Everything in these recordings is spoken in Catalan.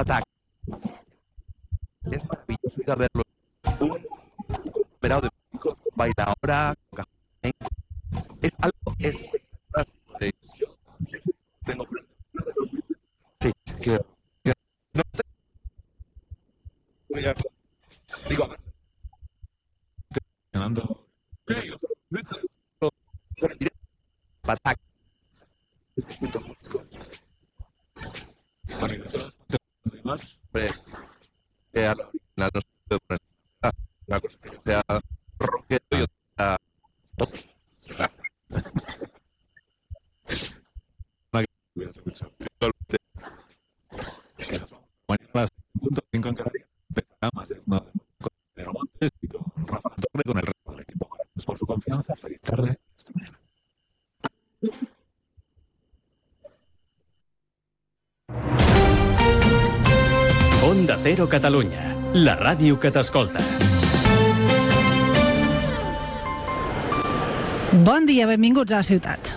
Patak. Es maravilloso ir a verlo. Operado de México, baila ahora, es algo, tengo sí, que no te digo, Patak. La cosa que sea rockero y otra pop. .5 en Canarias, más de una pero Montes y Rafa Torre con el resto del equipo. Gracias por su confianza. Feliz tarde. Hasta mañana. Onda Cero Catalunya, la ràdio que t'escolta. Bon dia, benvinguts a la ciutat.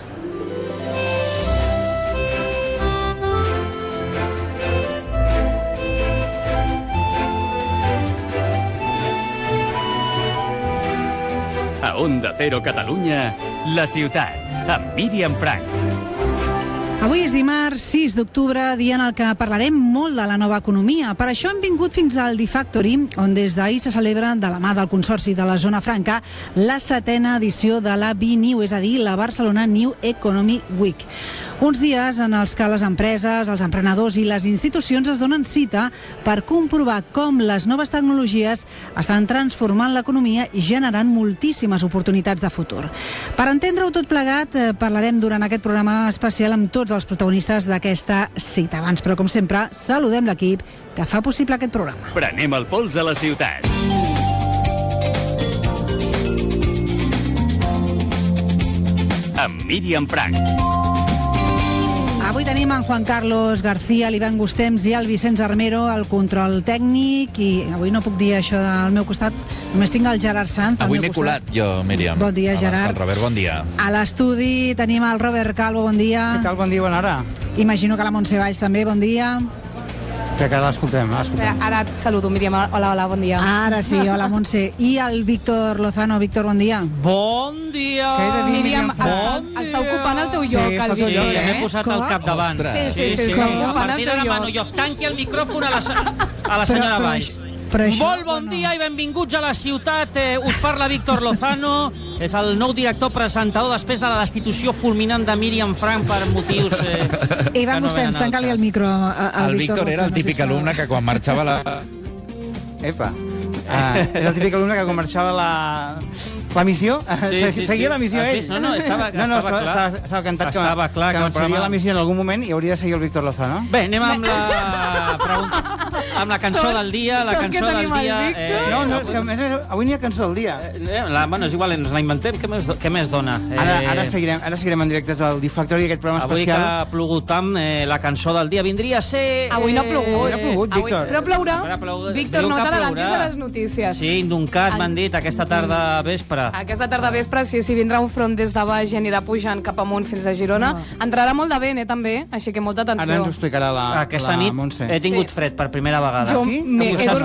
A Onda Cero Catalunya, la ciutat, amb Míriam Frank. Avui és dimarts 6 d'octubre, dia en el que parlarem molt de la nova economia. Per això hem vingut fins al DiFactory, on des d'ahir se celebra, de la mà del Consorci de la Zona Franca, la 7a edició de la BNew, és a dir, la Barcelona New Economy Week. Uns dies en els que les empreses, els emprenedors i les institucions es donen cita per comprovar com les noves tecnologies estan transformant l'economia i generant moltíssimes oportunitats de futur. Per entendre-ho tot plegat, parlarem durant aquest programa especial amb tots els protagonistes d'aquesta cita. Abans, però, com sempre, saludem l'equip que fa possible aquest programa. Prenem el pols a la ciutat. Amb Míriam Frank. Avui tenim en Juan Carlos García, l'Ivan Gustems i el Vicenç Armero al control tècnic, i avui no puc dir això al meu costat, només tinc el Gerard Sanz al avui meu m'he costat. colat jo, Míriam. Bon dia, Gerard. Robert, bon dia. A l'estudi tenim el Robert Calvo, bon dia. Què tal? Bon dia, bona hora. Imagino que la Montse Valls també, bon dia. Crec que l'escoltem. Ara et saludo, Míriam. Hola, bon dia. Ara sí, hola, Montse. I el Víctor Lozano. Víctor, bon dia. Bon dia! Què he de dir, Míriam, Bon està ocupant el teu lloc, està el al teu Víctor. lloc, M'he posat al capdavant. Ostres. Sí. A Ocupant el partir teu d'ara lloc. mano jo tanqui el micròfon a la senyora Valls. Però això, Molt bon dia i benvinguts a la ciutat. Us parla Víctor Lozano. És el nou director presentador després de la destitució fulminant de Míriam Frank per motius Ivan Gustems, tanca-li el micro al El Víctor Víctor era el Lozano, típic sisplau. alumne que quan marxava la... Epa. Era el típic alumne que quan marxava la missió, seguia la missió ell. No, estava clar. Estava cantat Estava clar que el marxaria programa- la missió en algun moment i hauria de seguir el Víctor Lozano. Bé, anem amb la pregunta, amb la cançó del dia. La sort que cançó del tenim el dia... Víctor. No, és que a més avui n'hi ha cançó del dia. Bueno, és igual, ens la inventem. Què més dona? Ara seguirem en directes del DiFactory, aquest programa Avui que especial. ha plogut tant, la cançó del dia vindria a ser... Avui no ha plogut. Avui no ha plogut, Víctor. Però plourà. Ara plourà. Víctor, Diu no que t'adelantis plourà. a les notícies. Sí, induncat, m'han dit, aquesta tarda vespre. Aquesta tarda vespre, sí, vindrà un front des de baix i anirà pujant cap amunt fins a Girona. Entrarà molt de vent, també, així que molta Ara ens atenció. ho explicarà la Aquesta nit Montse. he tingut Sí. fred per primera vegada. Jo sí? he Avui dormit